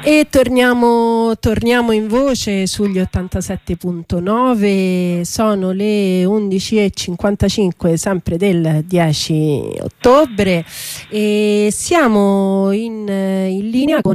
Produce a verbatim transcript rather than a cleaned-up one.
E torniamo, torniamo in voce sugli ottantasette punto nove, sono le undici e cinquantacinque sempre del dieci ottobre e siamo in, in linea con